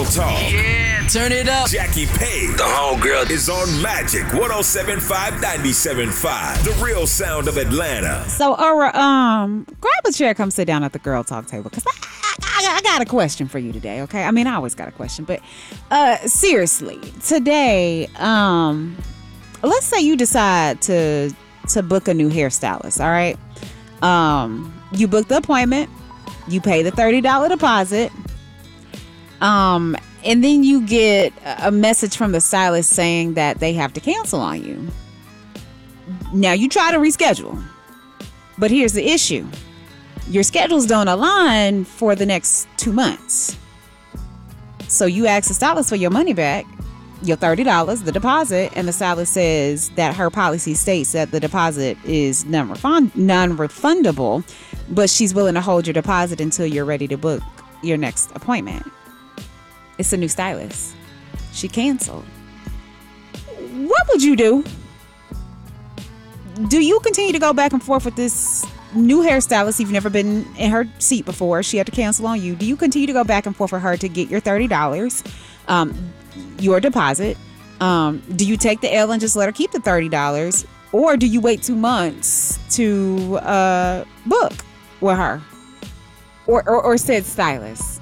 Girl Talk. Yeah, turn it up. Jackie Page, the homegirl, is on Magic 107.5, 97.5. The real sound of Atlanta. So, grab a chair, come sit down at the Girl Talk table, because I got a question for you today, okay? I mean, I always got a question, but seriously, today, let's say you decide to book a new hairstylist, all right? You book the appointment, you pay the $30 deposit, and then you get a message from the stylist saying that they have to cancel on you. Now, you try to reschedule, but here's the issue. Your schedules don't align for the next 2 months. So you ask the stylist for your money back, your $30, the deposit, and the stylist says that her policy states that the deposit is non-refundable, but she's willing to hold your deposit until you're ready to book your next appointment. It's a new stylist. She canceled. What would you do? Do you continue to go back and forth with this new hairstylist? You've never been in her seat before. She had to cancel on you. Do you continue to go back and forth with her to get your $30, your deposit? Do you take the L and just let her keep the $30? Or do you wait 2 months to book with her? Or said stylist?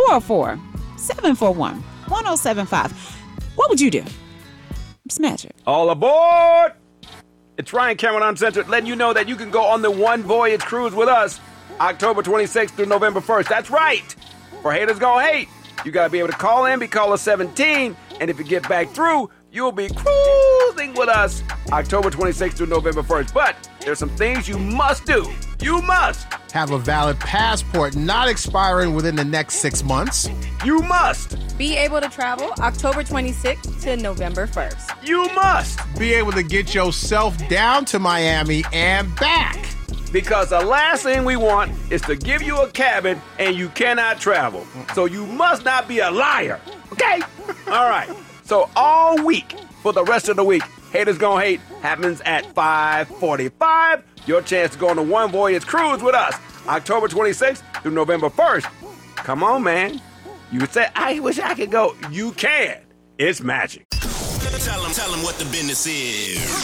404-741-1075. What would you do? It's Magic. All aboard! It's Ryan Cameron Uncensored, letting you know that you can go on the One Voyage cruise with us October 26th through November 1st. That's right! For haters gonna hate, you gotta be able to call in, be caller 17, and if you get back through, you'll be cruising with us October 26th through November 1st. But there's some things you must do. You must have a valid passport not expiring within the next 6 months. You must be able to travel October 26th to November 1st. You must be able to get yourself down to Miami and back. Because the last thing we want is to give you a cabin and you cannot travel. So you must not be a liar. Okay? All right. So all week, for the rest of the week, Haters Gonna Hate happens at 5:45. Your chance to go on the One Voyage cruise with us October 26th through November 1st. Come on, man. You would say, I wish I could go. You can. It's magic. Tell them what the business is.